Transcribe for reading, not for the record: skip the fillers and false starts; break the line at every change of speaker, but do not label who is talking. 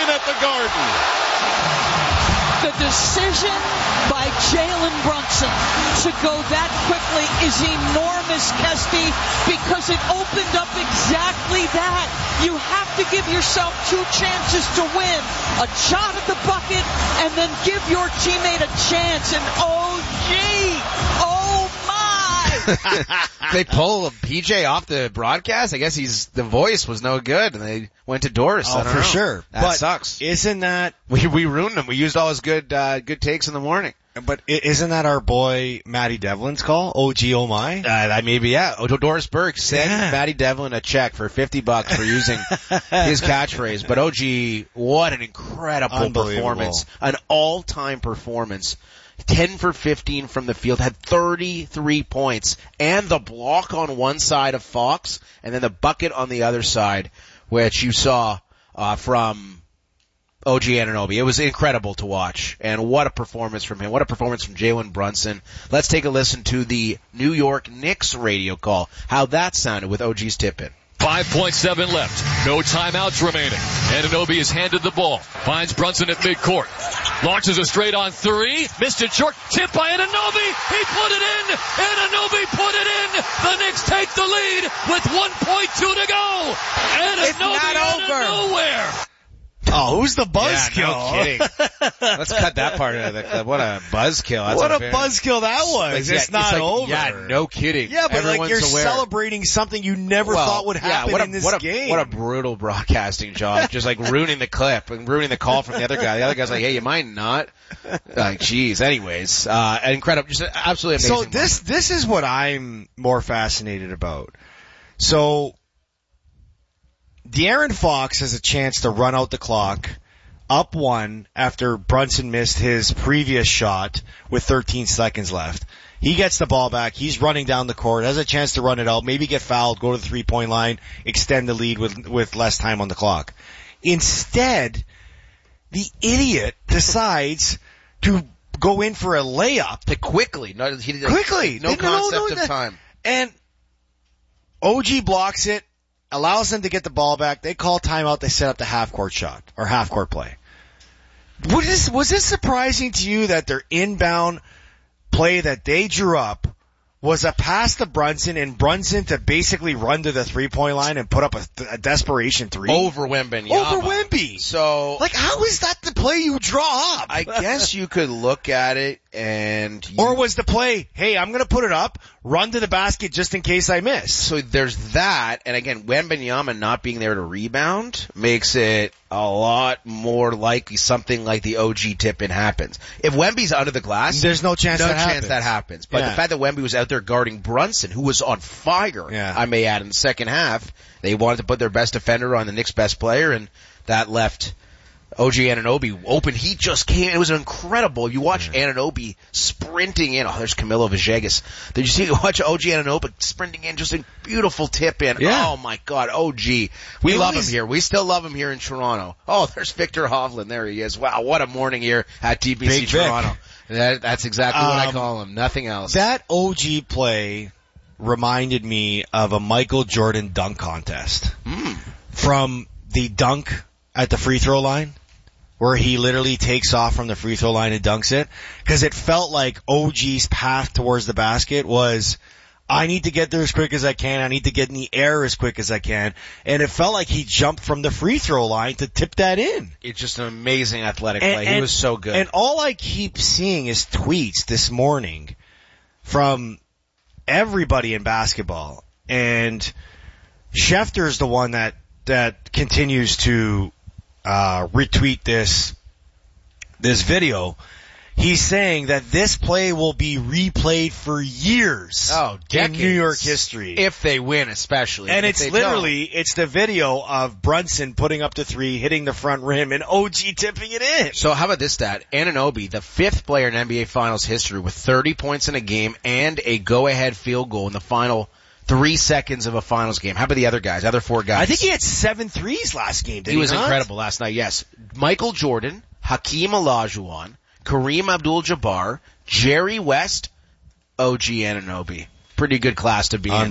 second at the Garden.
The decision by Jalen Brunson to go that quickly is enormous, Kesty, because it opened up exactly that. You have to give yourself two chances to win. A shot at the bucket, and then give your teammate a chance. And oh my!
They pull PJ off the broadcast? I guess the voice was no good, and they went to Doris.
Oh, for sure.
That sucks.
Isn't that...
We ruined him. We used all his good takes in the morning.
But isn't that our boy Matty Devlin's call? OG oh my?
That maybe, yeah. Doris Burke sent Matty Devlin a check for $50 for using his catchphrase. But OG, what an incredible performance. An all-time performance. 10 for 15 from the field, had 33 points, and the block on one side of Fox, and then the bucket on the other side, which you saw from OG Anunoby. It was incredible to watch, and what a performance from him. What a performance from Jalen Brunson. Let's take a listen to the New York Knicks radio call, how that sounded with OG's tip-in.
5.7 left. No timeouts remaining. Anunoby is handed the ball. Finds Brunson at midcourt. Launches a straight on three. Missed it short. Tip by Anunoby. He put it in. Anunoby put it in. The Knicks take the lead with 1.2 to go. Anunoby out of nowhere.
Oh, who's the buzzkill?
Yeah, no kidding. Let's cut that part out of the clip. What a buzzkill.
What a buzzkill that was. It's not over.
Yeah, no kidding.
Yeah, but
everyone's
you're
aware.
Celebrating something you never thought would happen in this game.
What a brutal broadcasting job. Just ruining the clip and ruining the call from the other guy. The other guy's like, hey, you might not. Jeez. Anyways, incredible. Just absolutely amazing.
So this is what I'm more fascinated about. So, De'Aaron Fox has a chance to run out the clock, up one after Brunson missed his previous shot with 13 seconds left. He gets the ball back. He's running down the court, has a chance to run it out, maybe get fouled, go to the three-point line, extend the lead with less time on the clock. Instead, the idiot decides to go in for a layup.
Quickly. No concept of time.
And OG blocks it. Allows them to get the ball back. They call timeout. They set up the half-court shot or half-court play. Was this surprising to you that their inbound play that they drew up was a pass to Brunson and Brunson to basically run to the three-point line and put up a desperation three?
Over Wembanyama.
Over Wemby.
So,
how is that the play you draw up?
I guess you could look at it and...
Or was the play, hey, I'm going to put it up, run to the basket just in case I miss?
So there's that, and again, Wembanyama not being there to rebound makes it a lot more likely something like the OG tip-in happens. If Wemby's under the glass,
there's no chance that
happens. But the fact that Wemby was out there guarding Brunson, who was on fire, I may add, in the second half, they wanted to put their best defender on the Knicks' best player, and that left OG Anunoby open. He just came. It was incredible. You watch Anunoby sprinting in. Oh, there's Camilo Villegas. Did you watch OG Anunoby sprinting in? Just a beautiful tip in.
Yeah.
Oh my God, OG. We love him here. We still love him here in Toronto. Oh, there's Victor Hovland. There he is. Wow, what a morning here at TPC Toronto. That's exactly what I call him. Nothing else.
That OG play reminded me of a Michael Jordan dunk contest. From the dunk at the free throw line, where he literally takes off from the free throw line and dunks it. Because it felt like OG's path towards the basket was, I need to get there as quick as I can. I need to get in the air as quick as I can. And it felt like he jumped from the free throw line to tip that in.
It's just an amazing athletic play. He was so good.
And all I keep seeing is tweets this morning from everybody in basketball. And Schefter's the one that continues to retweet this video. He's saying that this play will be replayed for years in New York history.
If they win, especially.
And it's the video of Brunson putting up the three, hitting the front rim, and OG tipping it in.
So how about this stat? Anunoby, the fifth player in NBA Finals history with 30 points in a game and a go-ahead field goal in the final 3 seconds of a finals game. How about the other four guys?
I think he had 7 threes last game, didn't he?
He was incredible last night, yes. Michael Jordan, Hakeem Olajuwon, Kareem Abdul-Jabbar, Jerry West, OG Anunoby. Pretty good class to be in.